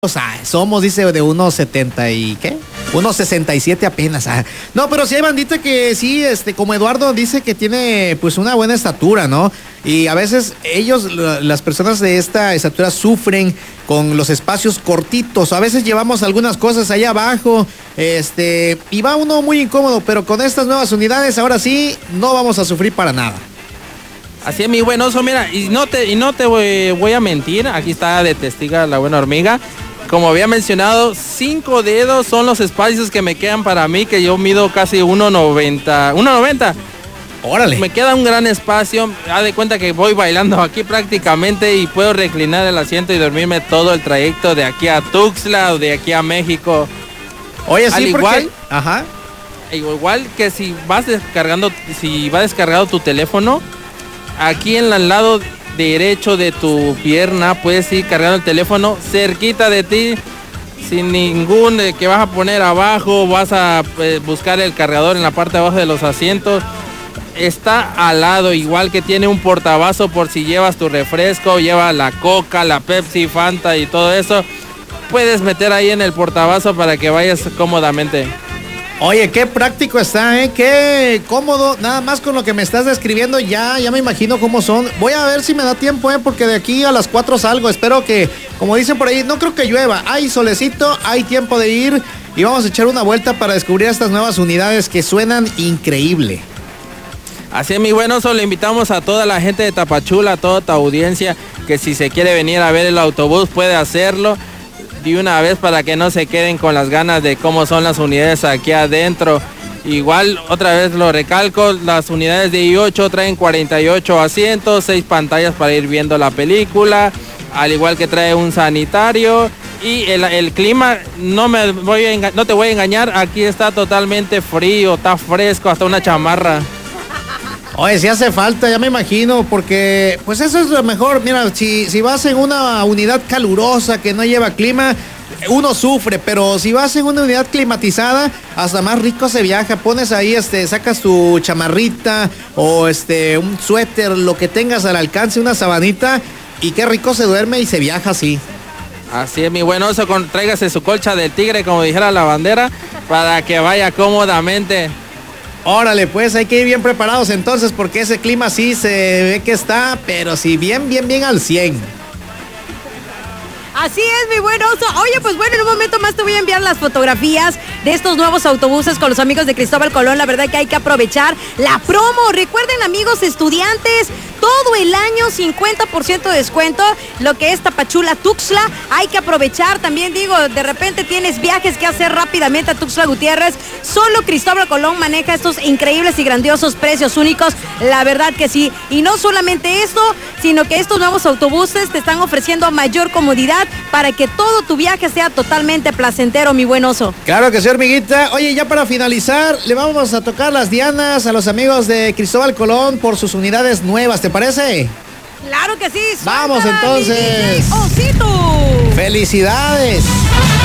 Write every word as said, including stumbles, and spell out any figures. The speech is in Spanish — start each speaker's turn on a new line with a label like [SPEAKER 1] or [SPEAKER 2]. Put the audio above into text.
[SPEAKER 1] O sea, somos, dice, de unos setenta y ¿qué? Unos sesenta y siete apenas. Ah. No, pero sí hay bandita que sí, este, como Eduardo dice que tiene pues una buena estatura, ¿no? Y a veces ellos, las personas de esta estatura sufren con los espacios cortitos. A veces llevamos algunas cosas allá abajo, este, y va uno muy incómodo, pero con estas nuevas unidades ahora sí no vamos a sufrir para nada.
[SPEAKER 2] Así es, mi buen oso, mira, y no te, y no te voy, voy a mentir, aquí está de testiga la buena hormiga. Como había mencionado, cinco dedos son los espacios que me quedan para mí, que yo mido casi uno noventa. uno noventa.
[SPEAKER 1] Órale.
[SPEAKER 2] Me queda un gran espacio, haz de cuenta que voy bailando aquí prácticamente y puedo reclinar el asiento y dormirme todo el trayecto de aquí a Tuxtla o de aquí a México.
[SPEAKER 1] Oye, sí,
[SPEAKER 2] al igual,
[SPEAKER 1] porque... Ajá.
[SPEAKER 2] Igual que si vas descargando, si va descargado tu teléfono, aquí en el lado derecho de tu pierna puedes ir cargando el teléfono cerquita de ti, sin ningún eh, que vas a poner abajo, vas a eh, buscar el cargador en la parte de abajo de los asientos. Está al lado, igual que tiene un portavasos por si llevas tu refresco, lleva la Coca, la Pepsi, Fanta y todo eso. Puedes meter ahí en el portavasos para que vayas cómodamente.
[SPEAKER 1] Oye, qué práctico está, ¿eh? Qué cómodo. Nada más con lo que me estás describiendo, ya, ya me imagino cómo son. Voy a ver si me da tiempo, ¿eh? Porque de aquí a las cuatro salgo. Espero que, como dicen por ahí, no creo que llueva. Hay solecito, hay tiempo de ir y vamos a echar una vuelta para descubrir estas nuevas unidades que suenan increíble.
[SPEAKER 2] Así es, mi buen oso, le invitamos a toda la gente de Tapachula, a toda tu audiencia, que si se quiere venir a ver el autobús puede hacerlo de una vez para que no se queden con las ganas de cómo son las unidades aquí adentro. Igual, otra vez lo recalco, las unidades de I ocho traen cuarenta y ocho asientos, seis pantallas para ir viendo la película, al igual que trae un sanitario. Y el, el clima, no, me voy a enga- no te voy a engañar, aquí está totalmente frío, está fresco, hasta una chamarra.
[SPEAKER 1] Oye, si hace falta, ya me imagino, porque pues eso es lo mejor. Mira, si, si vas en una unidad calurosa que no lleva clima, uno sufre, pero si vas en una unidad climatizada, hasta más rico se viaja. Pones ahí, este, sacas tu chamarrita o este, un suéter, lo que tengas al alcance, una sabanita, y qué rico se duerme y se viaja así.
[SPEAKER 2] Así es, mi buen oso, con, tráigase su colcha del tigre, como dijera la bandera, para que vaya cómodamente.
[SPEAKER 1] Órale, pues hay que ir bien preparados entonces, porque ese clima sí se ve que está, pero sí bien, bien, bien al cien.
[SPEAKER 3] Así es, mi buen oso. Oye, pues bueno, en un momento más te voy a enviar las fotografías de estos nuevos autobuses con los amigos de Cristóbal Colón. La verdad que hay que aprovechar la promo. Recuerden, amigos estudiantes, todo el año cincuenta por ciento de descuento, lo que es Tapachula, Tuxtla. Hay que aprovechar, también digo, de repente tienes viajes que hacer rápidamente a Tuxtla Gutiérrez. Solo Cristóbal Colón maneja estos increíbles y grandiosos precios únicos. La verdad que sí. Y no solamente esto, sino que estos nuevos autobuses te están ofreciendo mayor comodidad para que todo tu viaje sea totalmente placentero, mi buen oso.
[SPEAKER 1] Claro que sí, hormiguita. Oye, ya para finalizar, le vamos a tocar las dianas a los amigos de Cristóbal Colón por sus unidades nuevas, ¿te parece?
[SPEAKER 3] Claro que sí.
[SPEAKER 1] Vamos
[SPEAKER 3] Suéltala,
[SPEAKER 1] entonces.
[SPEAKER 3] mi D J Osito.
[SPEAKER 1] ¡Felicidades!